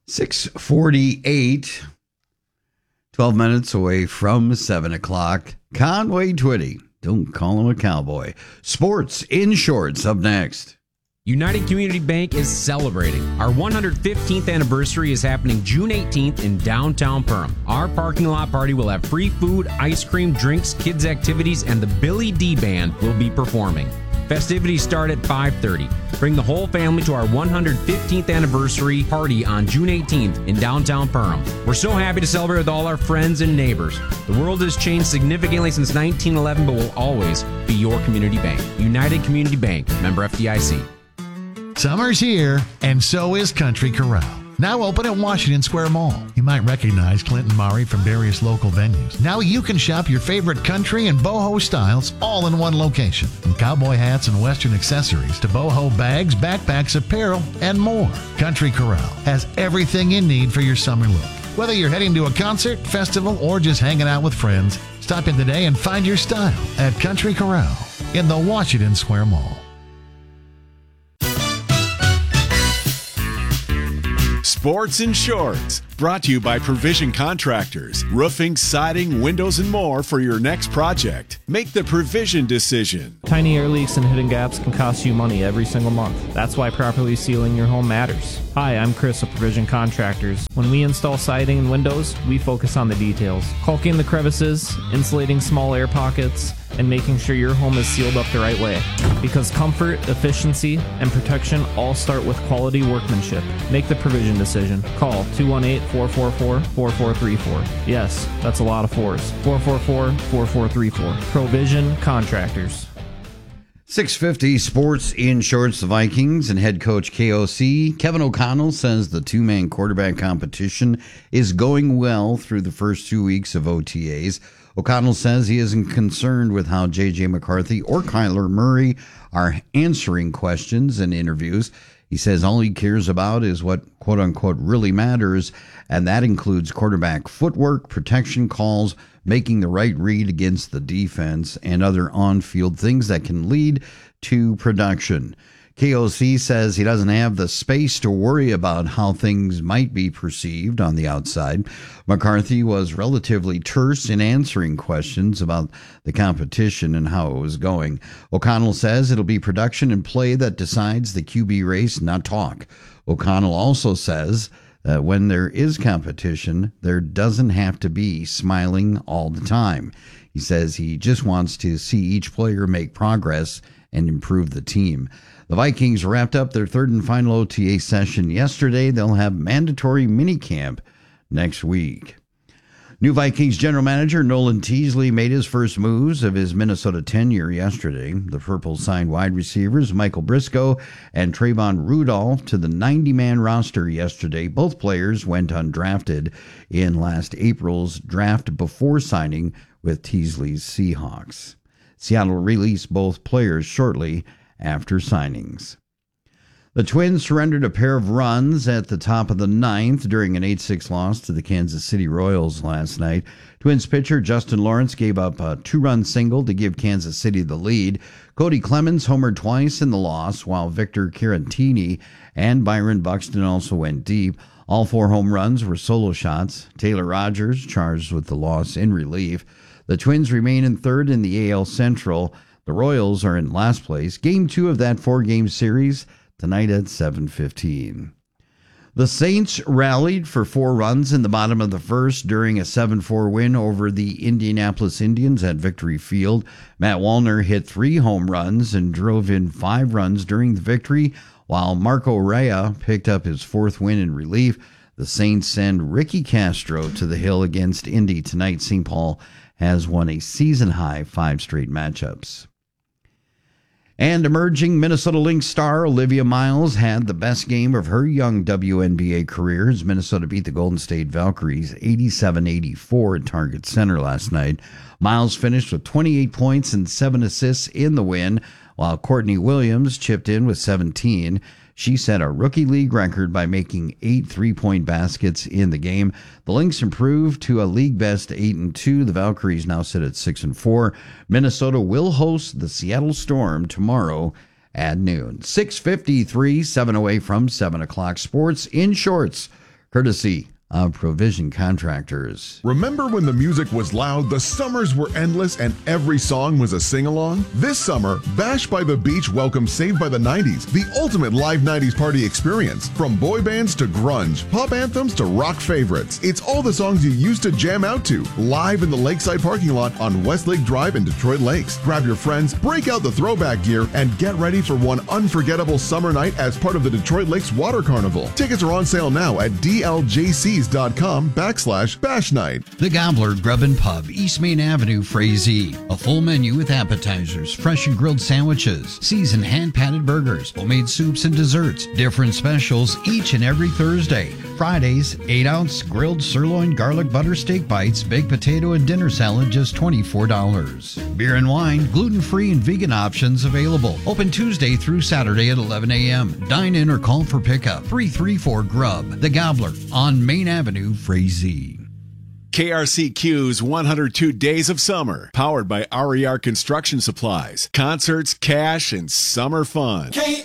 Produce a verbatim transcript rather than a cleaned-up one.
six forty-eight, twelve minutes away from seven o'clock. Conway Twitty, don't call him a cowboy. Sports in Shorts up next. United Community Bank is celebrating. Our one hundred fifteenth anniversary is happening June eighteenth in downtown Perham. Our parking lot party will have free food, ice cream, drinks, kids' activities, and the Billy D Band will be performing. Festivities start at five thirty. Bring the whole family to our one hundred fifteenth anniversary party on June eighteenth in downtown Perham. We're so happy to celebrate with all our friends and neighbors. The world has changed significantly since nineteen eleven, but will always be your community bank. United Community Bank, member F D I C. Summer's here, and so is Country Corral. Now open at Washington Square Mall. You might recognize Clinton Murray from various local venues. Now you can shop your favorite country and boho styles all in one location. From cowboy hats and western accessories to boho bags, backpacks, apparel, and more. Country Corral has everything you need for your summer look. Whether you're heading to a concert, festival, or just hanging out with friends, stop in today and find your style at Country Corral in the Washington Square Mall. Sports in Shorts, brought to you by Provision Contractors. Roofing, siding, windows, and more for your next project. Make the Provision decision. Tiny air leaks and hidden gaps can cost you money every single month. That's why properly sealing your home matters. Hi, I'm Chris of Provision Contractors. When we install siding and windows, we focus on the details. Caulking the crevices, insulating small air pockets, and making sure your home is sealed up the right way. Because comfort, efficiency, and protection all start with quality workmanship. Make the Provision decision. Call two one eight, four four four, four four three four. Yes, that's a lot of fours. four four four, four four three four. Provision Contractors. six fifty Sports in Shorts. The Vikings and head coach K O C Kevin O'Connell says the two-man quarterback competition is going well through the first two weeks of O T As. O'Connell says he isn't concerned with how J J McCarthy or Kyler Murray are answering questions in interviews. He says all he cares about is what, quote-unquote, really matters, and that includes quarterback footwork, protection calls, making the right read against the defense, and other on-field things that can lead to production. K O C says he doesn't have the space to worry about how things might be perceived on the outside. McCarthy was relatively terse in answering questions about the competition and how it was going. O'Connell says it'll be production and play that decides the Q B race, not talk. O'Connell also says that when there is competition, there doesn't have to be smiling all the time. He says he just wants to see each player make progress and improve the team. The Vikings wrapped up their third and final O T A session yesterday. They'll have mandatory minicamp next week. New Vikings general manager Nolan Teasley made his first moves of his Minnesota tenure yesterday. The Purple signed wide receivers Michael Briscoe and Trayvon Rudolph to the ninety-man roster yesterday. Both players went undrafted in last April's draft before signing with Teasley's Seahawks. Seattle released both players shortly after signings. The Twins surrendered a pair of runs at the top of the ninth during an eight six loss to the Kansas City Royals last night. Twins pitcher Justin Lawrence gave up a two-run single to give Kansas City the lead. Cody Clemens homered twice in the loss, while Victor Caratini and Byron Buxton also went deep. All four home runs were solo shots. Taylor Rogers charged with the loss in relief. The Twins remain in third in the A L Central. The Royals are in last place. Game two of that four-game series tonight at seven fifteen. The Saints rallied for four runs in the bottom of the first during a seven four win over the Indianapolis Indians at Victory Field. Matt Wallner hit three home runs and drove in five runs during the victory, while Marco Raya picked up his fourth win in relief. The Saints send Ricky Castro to the hill against Indy tonight. Saint Paul has won a season-high five straight matchups. And emerging Minnesota Lynx star Olivia Miles had the best game of her young W N B A career as Minnesota beat the Golden State Valkyries eighty-seven eighty-four at Target Center last night. Miles finished with twenty-eight points and seven assists in the win, while Courtney Williams chipped in with seventeen. She set a rookie league record by making eight three-point baskets in the game. The Lynx improved to a league best eight and two. The Valkyries now sit at six and four. Minnesota will host the Seattle Storm tomorrow at noon. six fifty-three, seven away from seven o'clock. Sports in Shorts, courtesy of Provision Contractors. Remember when the music was loud, the summers were endless, and every song was a sing-along? This summer, Bash by the Beach welcomes Saved by the nineties, the ultimate live nineties party experience. From boy bands to grunge, pop anthems to rock favorites. It's all the songs you used to jam out to, live in the Lakeside parking lot on Westlake Drive in Detroit Lakes. Grab your friends, break out the throwback gear, and get ready for one unforgettable summer night as part of the Detroit Lakes Water Carnival. Tickets are on sale now at D L J C dot com backslash bash night. The Gobbler Grub and Pub, East Main Avenue, Frazee. A full menu with appetizers, fresh and grilled sandwiches, seasoned hand-patted burgers, homemade soups and desserts. Different specials each and every Thursday. Fridays, eight ounce grilled sirloin garlic butter steak bites, baked potato and dinner salad, just twenty-four dollars. Beer and wine, gluten-free and vegan options available. Open Tuesday through Saturday at eleven a.m. Dine in or call for pickup. three three four Grub. The Gobbler on Main Avenue, Frazee. K R C Q's one hundred two Days of Summer, powered by R E R Construction Supplies. Concerts, cash, and summer fun. K